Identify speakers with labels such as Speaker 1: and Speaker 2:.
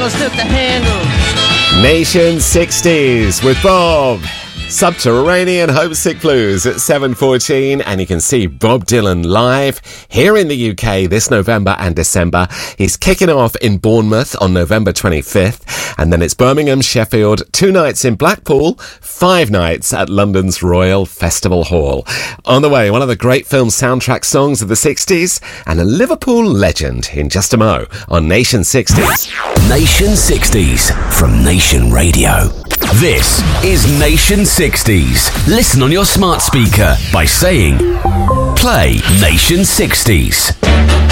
Speaker 1: slip the handle.
Speaker 2: Nation 60s with Bob. Subterranean Homesick Blues at 7:14, and you can see Bob Dylan live here in the UK this November and December. He's kicking off in Bournemouth on November 25th, and then it's Birmingham, Sheffield, 2 nights in Blackpool, 5 nights at London's Royal Festival Hall. On the way, one of the great film soundtrack songs of the 60s and a Liverpool legend in just a mo on Nation 60s.
Speaker 3: Nation 60s from Nation Radio. This is Nation 60s. Listen on your smart speaker by saying, play Nation 60s.